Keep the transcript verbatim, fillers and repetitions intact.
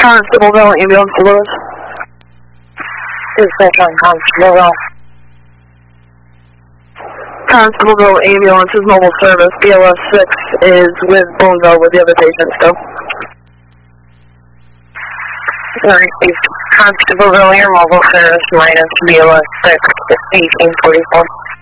Constableville, ambulance to Lewis. Two second, Constableville. Constableville ambulance is mobile service. B L S six is with Boonville with the other patient still. Received Constableville, your mobile service minus B L S six, eighteen forty-four.